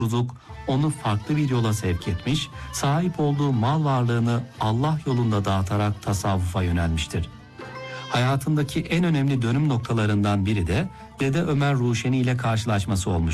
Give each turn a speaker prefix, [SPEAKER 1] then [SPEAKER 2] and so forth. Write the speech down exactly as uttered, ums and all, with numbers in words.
[SPEAKER 1] Rızık onu farklı bir yola sevk etmiş, sahip olduğu mal varlığını Allah yolunda dağıtarak tasavvufa yönelmiştir. Hayatındaki en önemli dönüm noktalarından biri de Dede Ömer Ruşeni ile karşılaşması olmuş.